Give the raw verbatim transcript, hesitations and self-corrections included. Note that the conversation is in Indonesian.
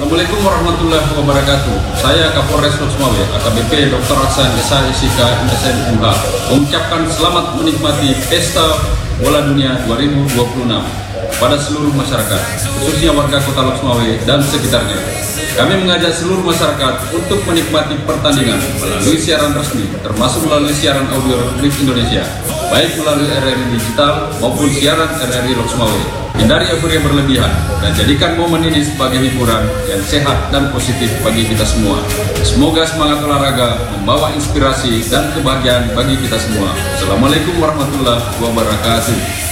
Assalamualaikum warahmatullahi wabarakatuh. Saya Kapolres Loksmawe, A K B P Doktor Hasan S H S I K M S N M H, mengucapkan selamat menikmati Pesta Bola Dunia dua ribu dua puluh enam pada seluruh masyarakat, khususnya warga Kota Loksmawe dan sekitarnya. Kami mengajak seluruh masyarakat untuk menikmati pertandingan melalui siaran resmi, termasuk melalui siaran audio Republik Indonesia, baik melalui R R I digital maupun siaran R R I Loksmawe. Hindari euforia berlebihan dan jadikan momen ini sebagai hiburan yang sehat dan positif bagi kita semua. Semoga semangat olahraga membawa inspirasi dan kebahagiaan bagi kita semua. Assalamualaikum warahmatullahi wabarakatuh.